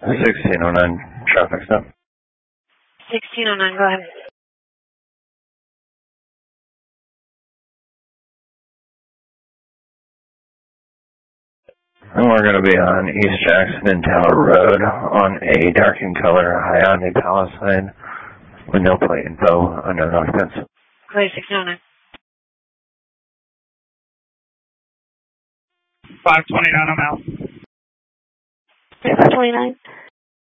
1609 traffic stop. 1609, go ahead. And we're going to be on East Jackson and Taylor Road on a dark in color Hyundai Palisade with no plate info, unknown occupants. Clear 1609. 529, I'm out. 529.